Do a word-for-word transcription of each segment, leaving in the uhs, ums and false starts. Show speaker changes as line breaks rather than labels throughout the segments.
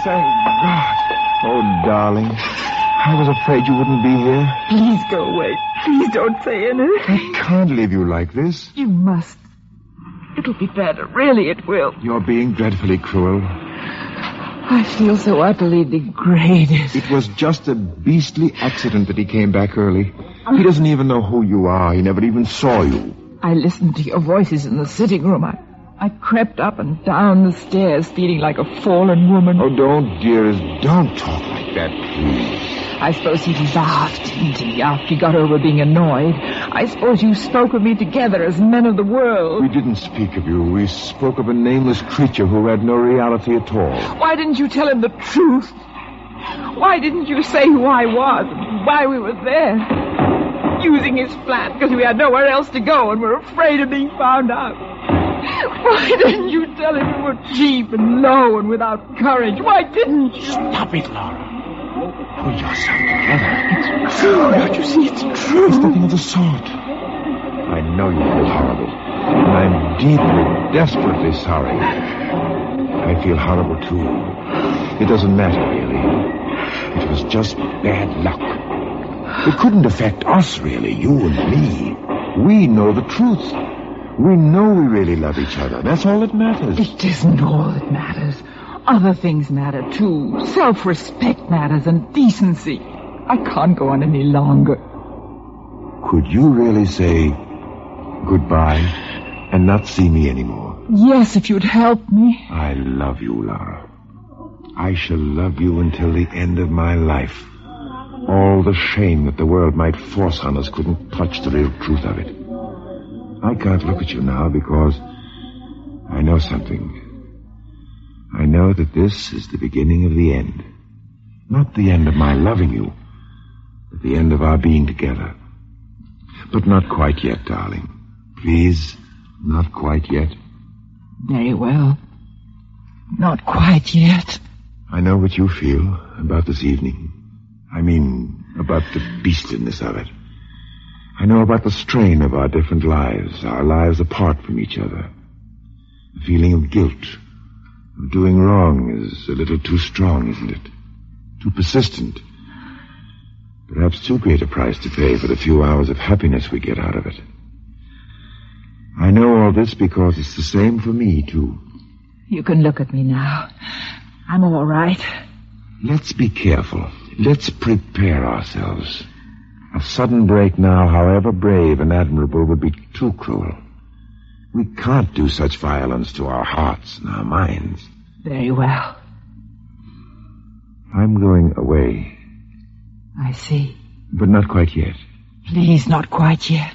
Thank God. Oh, darling. I was afraid you wouldn't be here.
Please go away. Please don't say anything.
I can't leave you like this.
You must. It'll be better. Really, it will.
You're being dreadfully cruel.
I feel so utterly degraded.
It was just a beastly accident that he came back early. He doesn't even know who you are. He never even saw you.
I listened to your voices in the sitting room. I, I crept up and down the stairs, feeling like a fallen woman.
Oh, don't, dearest. Don't talk like that, please.
I suppose he laughed, didn't he, after he got over being annoyed. I suppose you spoke of me together as men of the world.
We didn't speak of you. We spoke of a nameless creature who had no reality at all.
Why didn't you tell him the truth? Why didn't you say who I was and why we were there? Using his flat because we had nowhere else to go and were afraid of being found out. Why didn't you tell him we were cheap and low and without courage? Why didn't you?
Stop it, Laura. Pull yourself together.
It's true, don't you see? It's true.
It's nothing of the sort. I know you feel horrible. And I'm deeply, desperately sorry. I feel horrible, too. It doesn't matter, really. It was just bad luck. It couldn't affect us, really, you and me. We know the truth. We know we really love each other. That's all that matters.
It isn't all that matters. Other things matter, too. Self-respect matters and decency. I can't go on any longer.
Could you really say goodbye and not see me anymore?
Yes, if you'd help me.
I love you, Laura. I shall love you until the end of my life. All the shame that the world might force on us couldn't touch the real truth of it. I can't look at you now because I know something. I know that this is the beginning of the end. Not the end of my loving you, but the end of our being together. But not quite yet, darling. Please, not quite yet.
Very well. Not quite yet.
I know what you feel about this evening. I mean, about the beastliness of it. I know about the strain of our different lives, our lives apart from each other. The feeling of guilt, of doing wrong is a little too strong, isn't it? Too persistent. Perhaps too great a price to pay for the few hours of happiness we get out of it. I know all this because it's the same for me, too.
You can look at me now. I'm all right.
Let's be careful. Let's prepare ourselves. A sudden break now, however brave and admirable, would be too cruel. We can't do such violence to our hearts and our minds.
Very well.
I'm going away.
I see.
But not quite yet.
Please, not quite yet.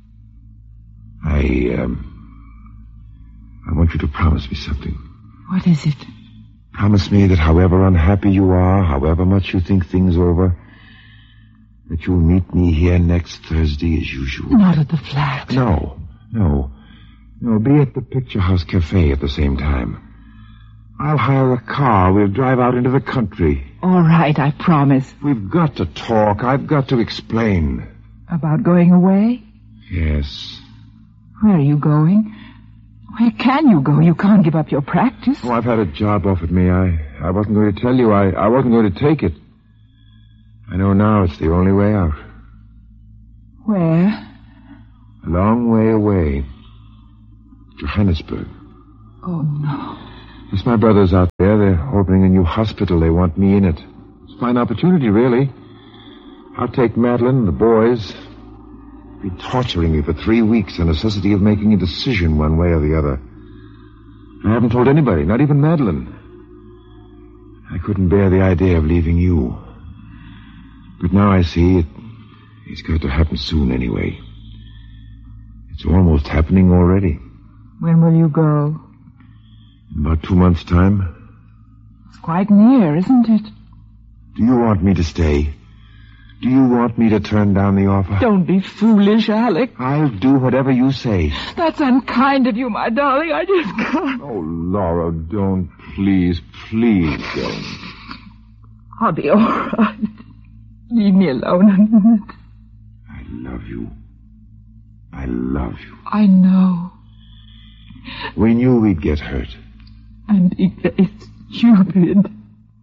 I, um... I want you to promise me something.
What is it?
Promise me that however unhappy you are, however much you think things over, that you'll meet me here next Thursday as usual.
Not at the flat.
No, no. No, be at the Picture House Cafe at the same time. I'll hire a car. We'll drive out into the country.
All right, I promise.
We've got to talk. I've got to explain.
About going away?
Yes.
Where are you going? Where can you go? You can't give up your practice.
Oh, I've had a job offered me. I, I wasn't going to tell you. I, I wasn't going to take it. I know now it's the only way out.
Where?
A long way away. Johannesburg.
Oh, no.
It's my brothers out there. They're opening a new hospital. They want me in it. It's a fine opportunity, really. I'll take Madeline and the boys. Be torturing me for three weeks, the necessity of making a decision one way or the other. I haven't told anybody, not even Madeline. I couldn't bear the idea of leaving you. But now I see it, it's got to happen soon anyway. It's almost happening already.
When will you go?
In about two months' time.
It's quite near, isn't it?
Do you want me to stay? Do you want me to turn down the offer?
Don't be foolish, Alec.
I'll do whatever you say.
That's unkind of you, my darling. I just can't.
Oh, Laura, don't. Please, please don't.
I'll be all right. Leave me alone a minute.
I love you. I love you.
I know.
We knew we'd get hurt.
And it, it's stupid.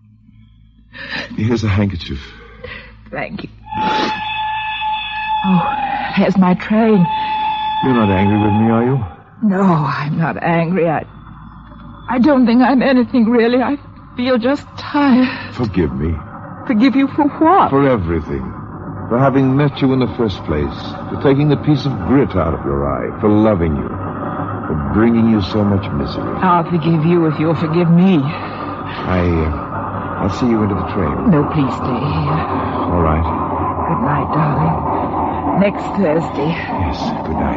Here's a handkerchief.
Thank you. Oh, there's my train.
You're not angry with me, are you?
No, I'm not angry. I, I don't think I'm anything, really. I feel just tired.
Forgive me.
Forgive you for what?
For everything. For having met you in the first place. For taking the piece of grit out of your eye. For loving you. For bringing you so much misery.
I'll forgive you if you'll forgive me.
I, uh, I'll see you into the train.
No, please stay here.
All right.
Good night, darling. Next Thursday.
Yes, good night.